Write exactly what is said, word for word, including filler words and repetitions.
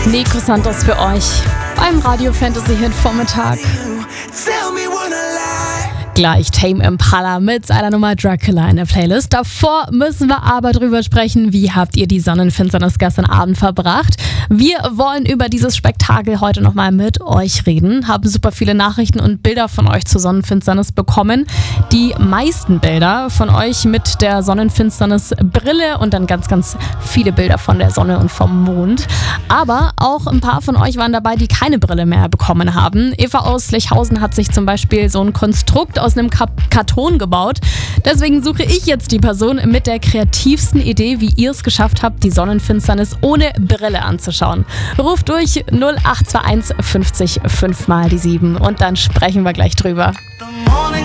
Nico Santos für euch beim Radio Fantasy Hit Vormittag. Gleich Tame Impala mit seiner Nummer Dracula in der Playlist. Davor müssen wir aber drüber sprechen, wie habt ihr die Sonnenfinsternis gestern Abend verbracht? Wir wollen über dieses Spektakel heute nochmal mit euch reden, haben super viele Nachrichten und Bilder von euch zur Sonnenfinsternis bekommen. Die meisten Bilder von euch mit der Sonnenfinsternis-Brille und dann ganz, ganz viele Bilder von der Sonne und vom Mond. Aber auch ein paar von euch waren dabei, die keine Brille mehr bekommen haben. Eva aus Lechhausen hat sich zum Beispiel so ein Konstrukt aus einem Karton gebaut. Deswegen suche ich jetzt die Person mit der kreativsten Idee, wie ihr es geschafft habt, die Sonnenfinsternis ohne Brille anzuschauen. Ruft durch null acht zwei eins fünfzig fünf mal die sieben und dann sprechen wir gleich drüber.